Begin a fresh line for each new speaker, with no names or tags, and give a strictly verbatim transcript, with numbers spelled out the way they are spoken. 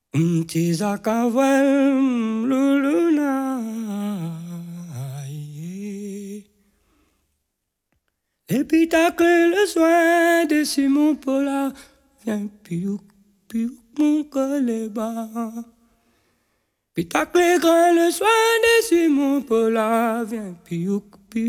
Mtiza kavel luluna. L'épitacle, le soin de Simon Paula vient piouk, piouk, mon coléba. Pitacle grand, le soin de Simon Paula vient piouk, piouk.